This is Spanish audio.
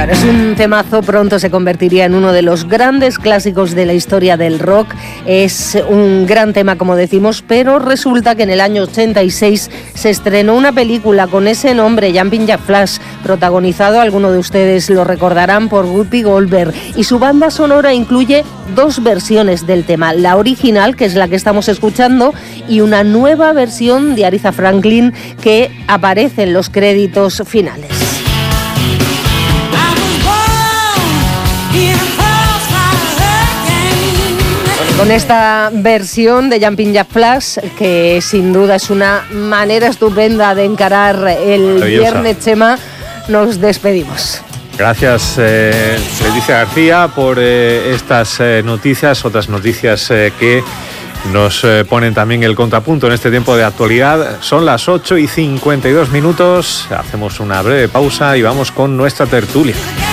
Claro, es un temazo, pronto se convertiría en uno de los grandes clásicos de la historia del rock. Es un gran tema, como decimos, pero resulta que en el año 86 se estrenó una película con ese nombre, Jumping Jack Flash, protagonizado, algunos de ustedes lo recordarán, por Whoopi Goldberg, y su banda sonora incluye 2 versiones del tema, la original, que es la que estamos escuchando, y una nueva versión de Aretha Franklin que aparece en los créditos finales. Con esta versión de Jumping Jack Flash, que sin duda es una manera estupenda de encarar el viernes, Chema, nos despedimos. Gracias, Leticia García, por estas noticias, otras noticias que nos ponen también el contrapunto en este tiempo de actualidad. Son las 8:52, hacemos una breve pausa y vamos con nuestra tertulia.